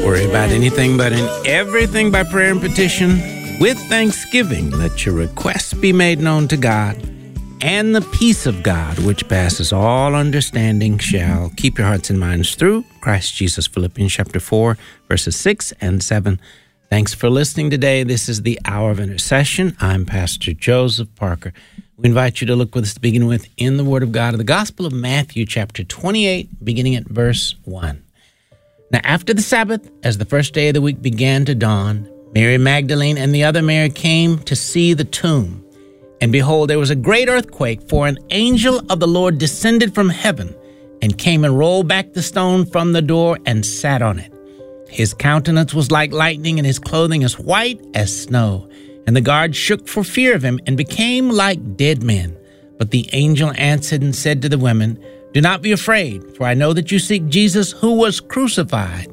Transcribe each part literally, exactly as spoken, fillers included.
worry about anything, but in everything by prayer and petition, with thanksgiving, let your requests be made known to God, and the peace of God, which passes all understanding, shall keep your hearts and minds through Christ Jesus. Philippians chapter four, verses six and seven. Thanks for listening today. This is the Hour of Intercession. I'm Pastor Joseph Parker. We invite you to look with us to begin with in the Word of God, of the Gospel of Matthew chapter twenty-eight, beginning at verse one. Now after the Sabbath, as the first day of the week began to dawn, Mary Magdalene and the other Mary came to see the tomb. And behold, there was a great earthquake, for an angel of the Lord descended from heaven and came and rolled back the stone from the door and sat on it. His countenance was like lightning, and his clothing as white as snow. And the guards shook for fear of him and became like dead men. But the angel answered and said to the women, "Do not be afraid, for I know that you seek Jesus who was crucified.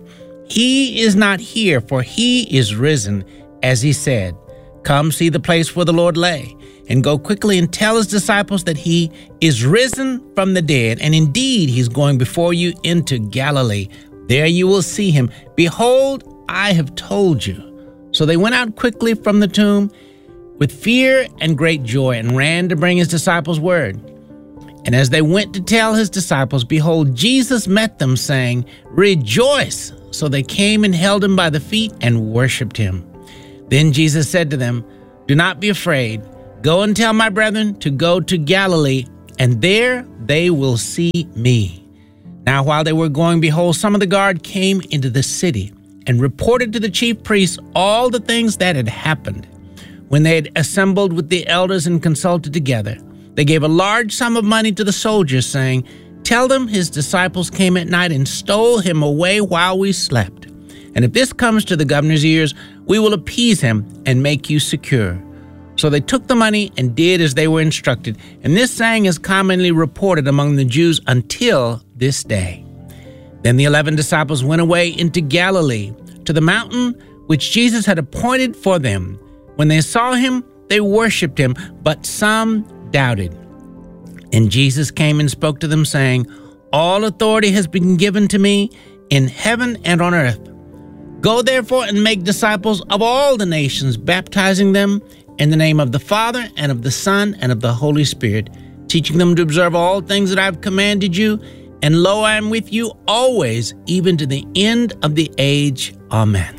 He is not here, for he is risen, as he said. Come see the place where the Lord lay, and go quickly and tell his disciples that he is risen from the dead, and indeed he's going before you into Galilee. There you will see him. Behold, I have told you." So they went out quickly from the tomb with fear and great joy, and ran to bring his disciples word. And as they went to tell his disciples, behold, Jesus met them, saying, "Rejoice!" So they came and held him by the feet and worshipped him. Then Jesus said to them, "Do not be afraid. Go and tell my brethren to go to Galilee, and there they will see me." Now while they were going, behold, some of the guard came into the city and reported to the chief priests all the things that had happened. When they had assembled with the elders and consulted together, they gave a large sum of money to the soldiers, saying, "Tell them his disciples came at night and stole him away while we slept. And if this comes to the governor's ears, we will appease him and make you secure." So they took the money and did as they were instructed. And this saying is commonly reported among the Jews until this day. Then the eleven disciples went away into Galilee, to the mountain which Jesus had appointed for them. When they saw him, they worshipped him, but some doubted. And Jesus came and spoke to them, saying, "All authority has been given to me in heaven and on earth. Go therefore and make disciples of all the nations, baptizing them in the name of the Father and of the Son and of the Holy Spirit, teaching them to observe all things that I have commanded you. And lo, I am with you always, even to the end of the age. Amen."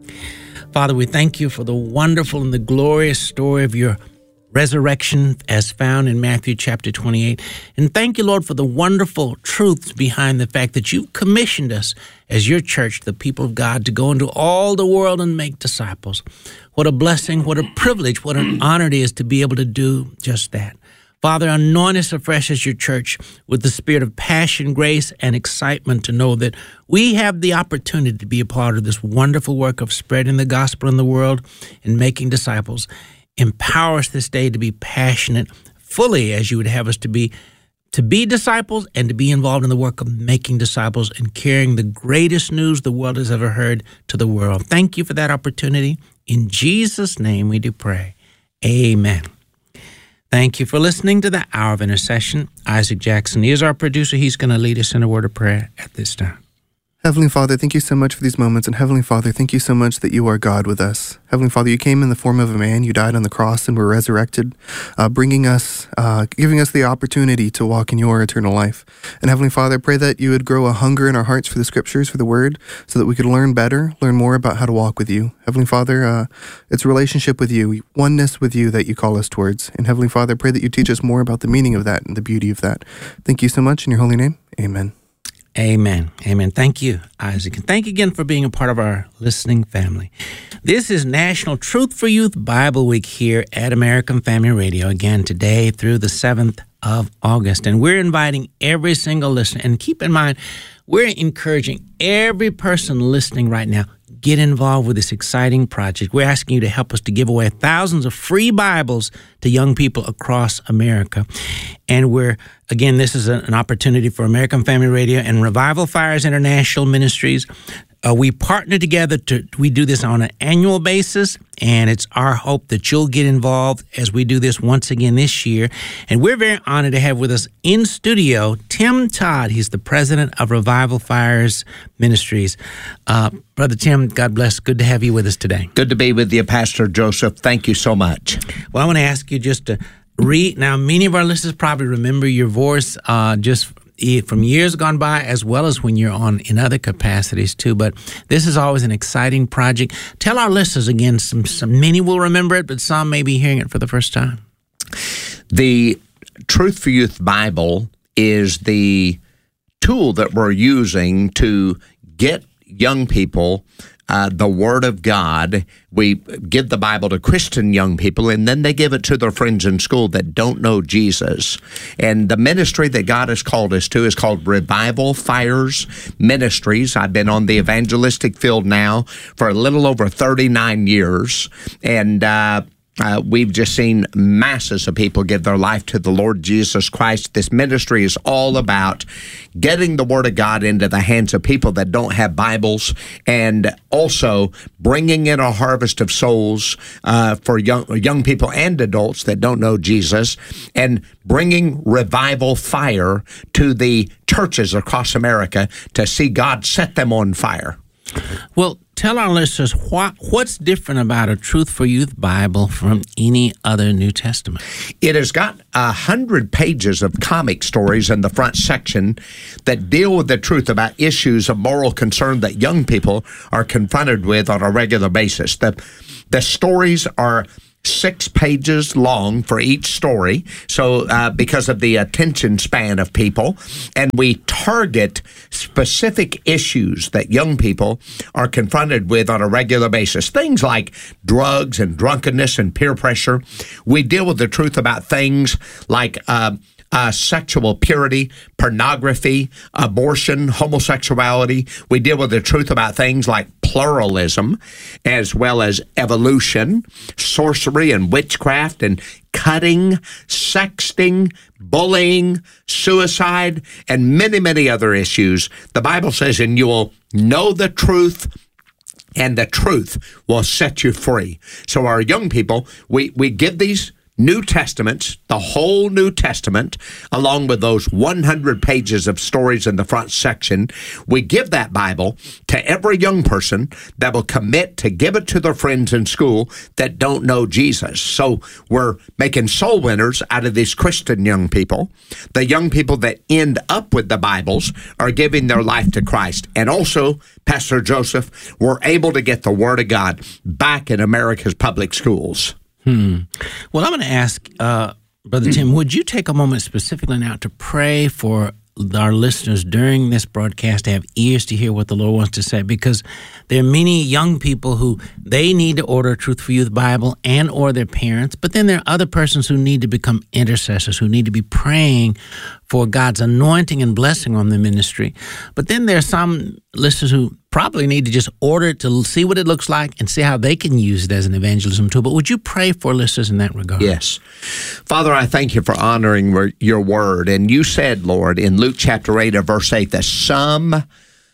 Father, we thank you for the wonderful and the glorious story of your resurrection as found in Matthew chapter twenty-eight. And thank you, Lord, for the wonderful truths behind the fact that you commissioned us as your church, the people of God, to go into all the world and make disciples. What a blessing, what a privilege, what an honor it is to be able to do just that. Father, anoint us afresh as your church with the spirit of passion, grace, and excitement to know that we have the opportunity to be a part of this wonderful work of spreading the gospel in the world and making disciples. Empower us this day to be passionate fully as you would have us to be, to be disciples and to be involved in the work of making disciples and carrying the greatest news the world has ever heard to the world. Thank you for that opportunity. In Jesus' name we do pray. Amen. Thank you for listening to the Hour of Intercession. Isaac Jackson is our producer. He's going to lead us in a word of prayer at this time. Heavenly Father, thank you so much for these moments. And Heavenly Father, thank you so much that you are God with us. Heavenly Father, you came in the form of a man. You died on the cross and were resurrected, uh, bringing us, uh, giving us the opportunity to walk in your eternal life. And Heavenly Father, I pray that you would grow a hunger in our hearts for the scriptures, for the word, so that we could learn better, learn more about how to walk with you. Heavenly Father, uh, it's a relationship with you, oneness with you that you call us towards. And Heavenly Father, I pray that you teach us more about the meaning of that and the beauty of that. Thank you so much in your holy name. Amen. Amen. Amen. Thank you, Isaac. And thank you again for being a part of our listening family. This is National Truth for Youth Bible Week here at American Family Radio, again today through the seventh of August. And we're inviting every single listener, and keep in mind, we're encouraging every person listening right now, get involved with this exciting project. We're asking you to help us to give away thousands of free Bibles to young people across America. And we're, again, this is an opportunity for American Family Radio and Revival Fires International Ministries Uh, we partner together to, we do this on an annual basis, and it's our hope that you'll get involved as we do this once again this year. And we're very honored to have with us in studio Tim Todd. He's the president of Revival Fires Ministries. Uh, Brother Tim, God bless. Good to have you with us today. Good to be with you, Pastor Joseph. Thank you so much. Well, I want to ask you just to read. Now, many of our listeners probably remember your voice uh, just from years gone by, as well as when you're on in other capacities too. But this is always an exciting project. Tell our listeners again, some, some many will remember it, but some may be hearing it for the first time. The Truth for Youth Bible is the tool that we're using to get young people Uh, the Word of God. We give the Bible to Christian young people, and then they give it to their friends in school that don't know Jesus. And the ministry that God has called us to is called Revival Fires Ministries. I've been on the evangelistic field now for a little over thirty-nine years, and uh, Uh, we've just seen masses of people give their life to the Lord Jesus Christ. This ministry is all about getting the Word of God into the hands of people that don't have Bibles, and also bringing in a harvest of souls uh, for young young people and adults that don't know Jesus, and bringing revival fire to the churches across America to see God set them on fire. Well, tell our listeners what, what's different about a Truth for Youth Bible from any other New Testament. It has got a hundred pages of comic stories in the front section that deal with the truth about issues of moral concern that young people are confronted with on a regular basis. The, the stories are six pages long for each story, so uh, because of the attention span of people, and we target specific issues that young people are confronted with on a regular basis. Things like drugs and drunkenness and peer pressure. We deal with the truth about things like uh, Uh, sexual purity, pornography, abortion, homosexuality. We deal with the truth about things like pluralism, as well as evolution, sorcery and witchcraft, and cutting, sexting, bullying, suicide, and many, many other issues. The Bible says, and you will know the truth, and the truth will set you free. So our young people, we, we give these New Testaments, the whole New Testament, along with those one hundred pages of stories in the front section. We give that Bible to every young person that will commit to give it to their friends in school that don't know Jesus. So we're making soul winners out of these Christian young people. The young people that end up with the Bibles are giving their life to Christ. And also, Pastor Joseph, we're able to get the Word of God back in America's public schools. Hmm. Well, I'm going to ask, uh, Brother Tim, would you take a moment specifically now to pray for our listeners during this broadcast to have ears to hear what the Lord wants to say? Because there are many young people who they need to order a Truth for Youth Bible and or their parents, but then there are other persons who need to become intercessors, who need to be praying for God's anointing and blessing on the ministry. But then there are some listeners who probably need to just order it to see what it looks like and see how they can use it as an evangelism tool. But would you pray for listeners in that regard? Yes. Father, I thank you for honoring your word. And you said, Lord, in Luke chapter eight or verse eight, that some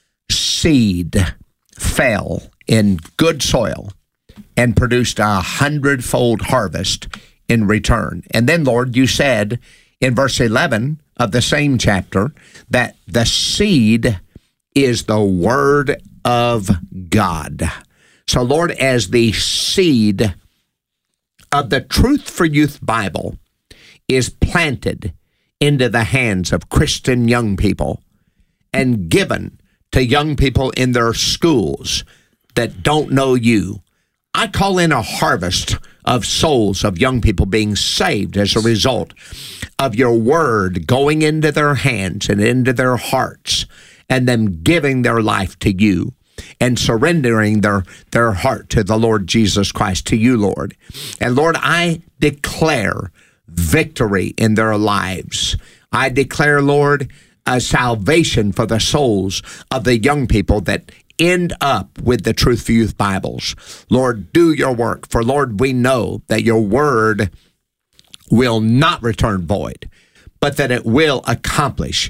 seed fell in good soil and produced a hundredfold harvest in return. And then, Lord, you said in verse eleven of the same chapter that the seed is the Word of God. So, Lord, as the seed of the Truth for Youth Bible is planted into the hands of Christian young people and given to young people in their schools that don't know you, I call in a harvest of souls of young people being saved as a result of your word going into their hands and into their hearts, and them giving their life to you and surrendering their, their heart to the Lord Jesus Christ, to you, Lord. And Lord, I declare victory in their lives. I declare, Lord, a salvation for the souls of the young people that end up with the Truth for Youth Bibles. Lord, do your work. For Lord, we know that your word will not return void, but that it will accomplish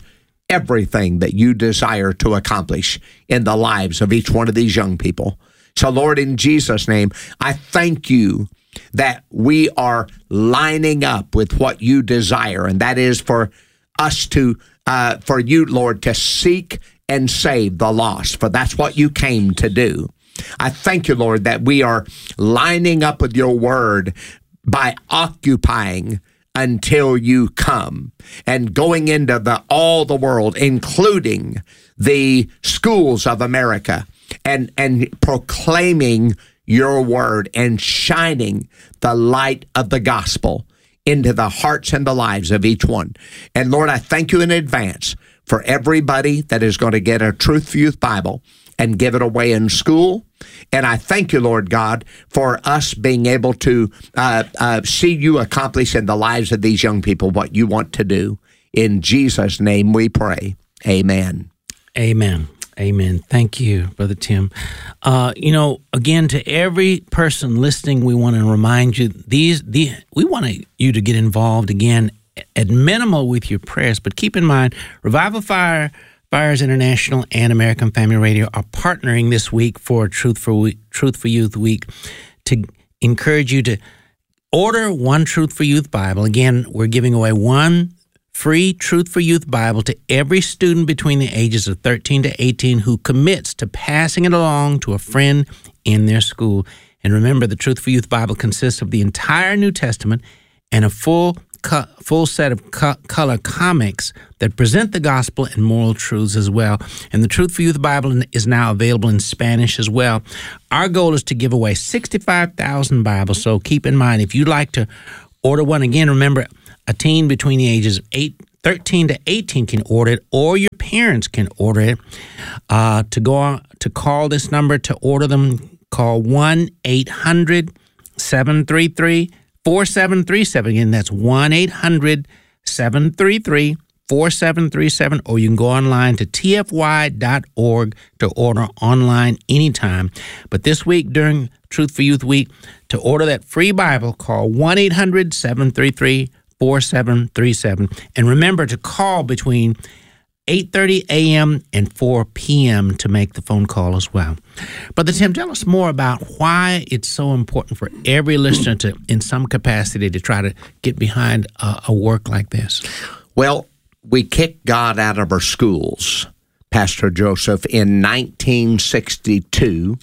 everything that you desire to accomplish in the lives of each one of these young people. So, Lord, in Jesus' name, I thank you that we are lining up with what you desire, and that is for us to, uh, for you, Lord, to seek and save the lost, for that's what you came to do. I thank you, Lord, that we are lining up with your word by occupying until you come and going into the all the world, including the schools of America, and, and proclaiming your word and shining the light of the gospel into the hearts and the lives of each one. And Lord, I thank you in advance for everybody that is going to get a Truth for Youth Bible and give it away in school. And I thank you, Lord God, for us being able to uh, uh, see you accomplish in the lives of these young people what you want to do. In Jesus' name we pray. Amen. Amen. Amen. Thank you, Brother Tim. Uh, you know, again, to every person listening, we want to remind you, these, the, we want you to get involved again at minimal with your prayers, but keep in mind, Revival Fire Fires International and American Family Radio are partnering this week for Truth for Week, Truth for Youth Week to encourage you to order one Truth for Youth Bible. Again, we're giving away one free Truth for Youth Bible to every student between the ages of thirteen to eighteen who commits to passing it along to a friend in their school. And remember, the Truth for Youth Bible consists of the entire New Testament and a full Co- full set of co- color comics that present the gospel and moral truths as well. And the Truth for Youth Bible is now available in Spanish as well. Our goal is to give away sixty-five thousand Bibles, so keep in mind, if you'd like to order one, again, remember, a teen between the ages of eight, thirteen to eighteen can order it, or your parents can order it. Uh, to go on, to call this number to order them, call one eight hundred seven three three four seven three seven. Again, that's one eight hundred seven three three four seven three seven, or you can go online to T F Y dot org to order online anytime. But this week, during Truth for Youth Week, to order that free Bible, call one eight hundred seven three three four seven three seven. And remember to call between eight thirty a.m. and four p.m. to make the phone call as well. Brother Tim, tell us more about why it's so important for every listener to, in some capacity, to try to get behind a, a work like this. Well, we kicked God out of our schools, Pastor Joseph, in nineteen sixty-two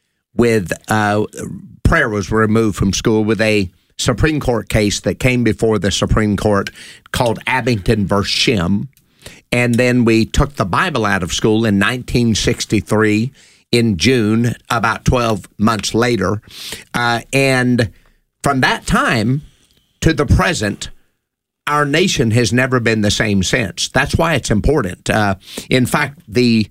with uh, prayer was removed from school with a Supreme Court case that came before the Supreme Court called Abington versus Shem. And then we took the Bible out of school in nineteen sixty-three in June, about twelve months later. Uh, and from that time to the present, our nation has never been the same since. That's why it's important. Uh, in fact, the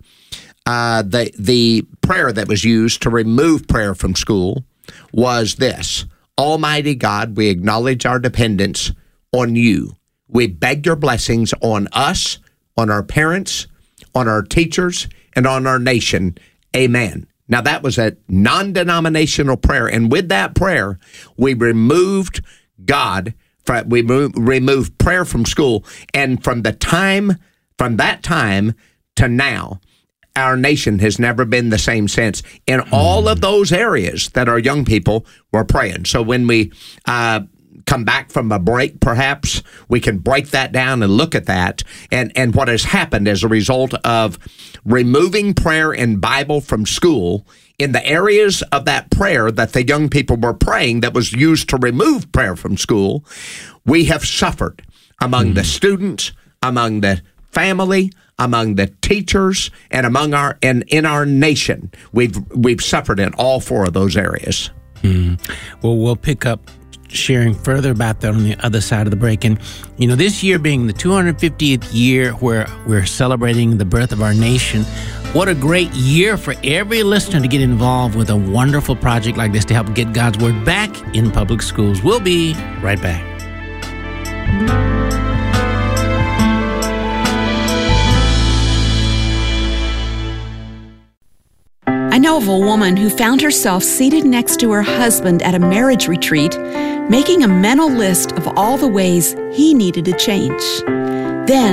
uh, the the prayer that was used to remove prayer from school was this: Almighty God, we acknowledge our dependence on you. We beg your blessings on us, on our parents, on our teachers, and on our nation. Amen. Now, that was a non-denominational prayer. And with that prayer, we removed God, we removed prayer from school. And from the time, from that time to now, our nation has never been the same since in all of those areas that our young people were praying. So when we uh, come back from a break, perhaps we can break that down and look at that and, and what has happened as a result of removing prayer and Bible from school in the areas of that prayer that the young people were praying that was used to remove prayer from school. We have suffered among mm-hmm. the students, among the family, among the teachers, and among our and in our nation. We've we've suffered in all four of those areas. Mm. Well, we'll pick up sharing further about that on the other side of the break. And, you know, this year being the two hundred fiftieth year where we're celebrating the birth of our nation, what a great year for every listener to get involved with a wonderful project like this to help get God's Word back in public schools. We'll be right back. I know of a woman who found herself seated next to her husband at a marriage retreat, making a mental list of all the ways he needed to change. Then,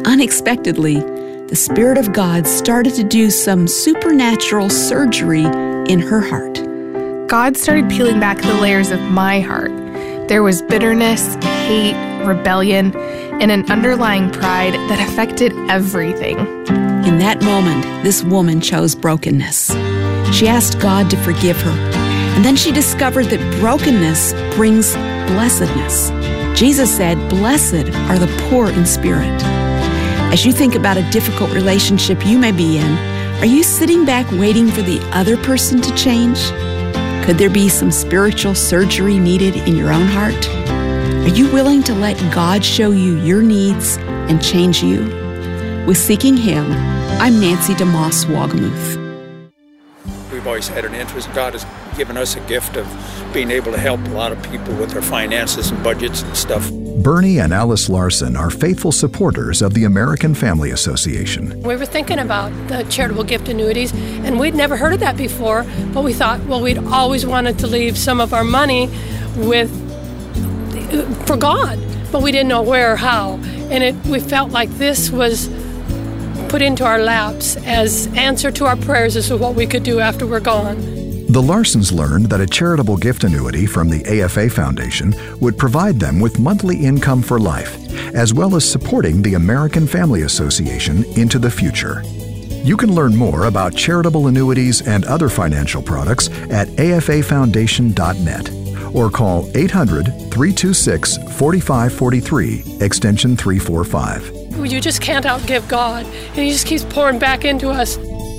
Unexpectedly, the Spirit of God started to do some supernatural surgery in her heart. God started peeling back the layers of my heart. There was bitterness, hate, rebellion, and an underlying pride that affected everything. In that moment, this woman chose brokenness. She asked God to forgive her, and then she discovered that brokenness brings blessedness. Jesus said, "Blessed are the poor in spirit." As you think about a difficult relationship you may be in, are you sitting back waiting for the other person to change? Could there be some spiritual surgery needed in your own heart? Are you willing to let God show you your needs and change you? With Seeking Him, I'm Nancy DeMoss Wagamuth. We've always had an interest. God has given us a gift of being able to help a lot of people with their finances and budgets and stuff. Bernie and Alice Larson are faithful supporters of the American Family Association. We were thinking about the charitable gift annuities, and we'd never heard of that before, but we thought, well, we'd always wanted to leave some of our money with for God, but we didn't know where or how. And it, we felt like this was put into our laps as answer to our prayers as to what we could do after we're gone. The Larsons learned that a charitable gift annuity from the A F A Foundation would provide them with monthly income for life, as well as supporting the American Family Association into the future. You can learn more about charitable annuities and other financial products at A F A foundation dot net or call eight hundred, three two six, four five four three, extension three forty-five. You just can't outgive God, and He just keeps pouring back into us.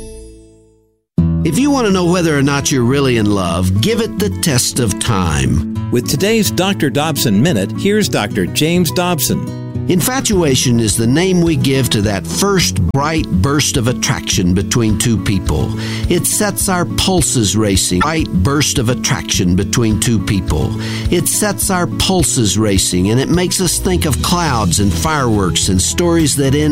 If you want to know whether or not you're really in love, give it the test of time. With today's Doctor Dobson Minute, here's Doctor James Dobson. Infatuation is the name we give to that first bright burst of attraction between two people. It sets our pulses racing. Bright burst of attraction between two people. It sets our pulses racing, and it makes us think of clouds and fireworks and stories that end